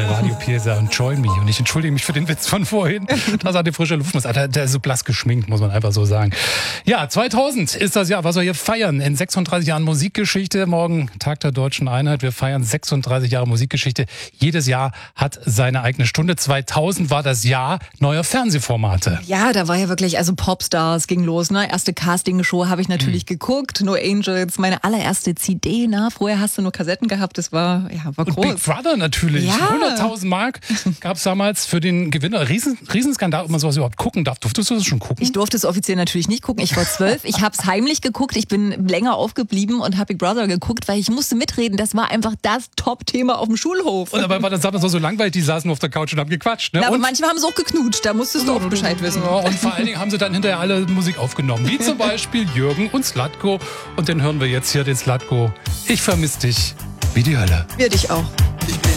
bei Radio Pisa und Join Me. Und ich entschuldige mich für den Witz von vorhin, dass er die frische Luft muss. Alter, der ist so blass geschminkt, muss man einfach so sagen. Ja, 2000 ist das Jahr, was wir hier feiern. In 36 Jahren Musikgeschichte. Morgen Tag der Deutschen Einheit. Wir feiern 36 Jahre Musikgeschichte. Jedes Jahr hat seine eigene Stunde. 2000 war das Jahr neuer Fernsehformate. Ja, da war ja wirklich, also Popstars ging los, ne? Erste Castingshow habe ich natürlich geguckt. No Angels, meine allererste CD, ne? Vorher hast du nur Kassetten gehabt, das war groß. Und Big Brother natürlich. Ja. 100.000 Mark gab es damals für den Gewinner. Riesenskandal, ob man sowas überhaupt gucken darf. Durftest du das schon gucken? Ich durfte es offiziell natürlich nicht gucken. Ich war 12. Ich habe es heimlich geguckt. Ich bin länger aufgeblieben und habe Big Brother geguckt, weil ich musste mitreden. Das war einfach das Top-Thema auf dem Schulhof. Und dabei war das damals noch so langweilig, die saßen auf der Couch und haben gequatscht. Ne? Na, aber und manchmal haben sie auch geknutscht. Da musstest du auch Bescheid wissen. Ja, und vor allen Dingen haben sie dann hinterher alle Musik aufgenommen. Wie zum Beispiel Jürgen und Zlatko. Und den hören wir jetzt hier, den Zlatko. Ich vermisse dich wie die Hölle. Wir dich auch.